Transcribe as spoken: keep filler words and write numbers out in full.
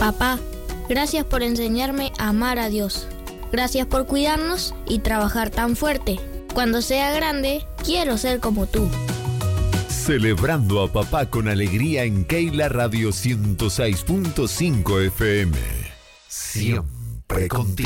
Papá, gracias por enseñarme a amar a Dios. Gracias por cuidarnos y trabajar tan fuerte. Cuando sea grande, quiero ser como tú. Celebrando a papá con alegría en Keila Radio ciento seis punto cinco F M. Siempre contigo.